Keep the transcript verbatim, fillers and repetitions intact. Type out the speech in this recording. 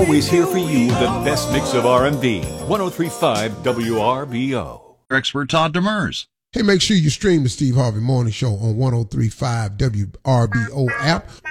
Always here for you with the best mix of R and B. one oh three point five W R B O. Expert Todd Demers. Hey, make sure you stream the Steve Harvey Morning Show on one oh three point five W R B O app